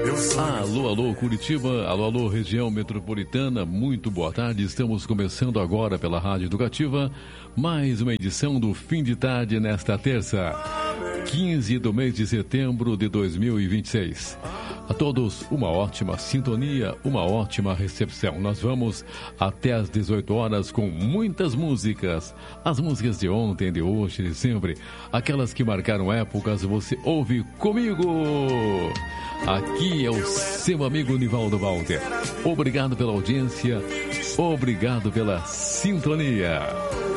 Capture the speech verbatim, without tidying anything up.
Alô, alô, Curitiba, alô, alô, região metropolitana, muito boa tarde. Estamos começando agora pela Rádio Educativa mais uma edição do Fim de Tarde nesta terça, quinze do mês de setembro de dois mil e vinte e seis. A todos uma ótima sintonia, uma ótima recepção. Nós vamos até às dezoito horas com muitas músicas. As músicas de ontem, de hoje, de sempre. Aquelas que marcaram épocas, você ouve comigo. Aqui é o seu amigo Nivaldo Walter. Obrigado pela audiência, obrigado pela sintonia.